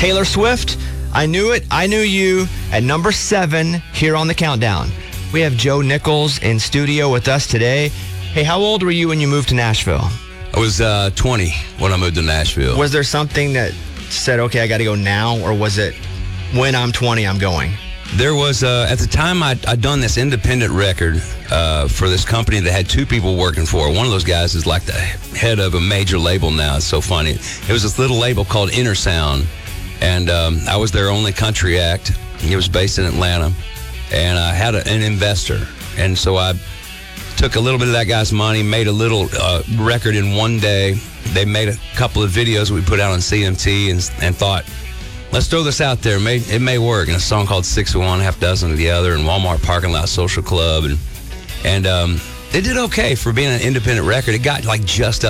Taylor Swift, I Knew It, I Knew You at number 7 here on the countdown. We have Joe Nichols in studio with us today. Hey, how old were you when you moved to Nashville? I was 20 when I moved to Nashville. Was there something that said, okay, I got to go now, or was it when I'm 20, I'm going? There was, at the time, I'd done this independent record for this company that had 2 people working for it. One of those guys is like the head of a major label now. It's so funny. It was this little label called Inner Sound, and I was their only country act. It was based in Atlanta, and I had an investor, and so I took a little bit of that guy's money, made a little record in one day. They made a couple of videos we put out on CMT and thought, let's throw this out there. It may work. And a song called 6 of One, Half Dozen of the Other, and Walmart Parking Lot Social Club. And it did okay for being an independent record. It got like just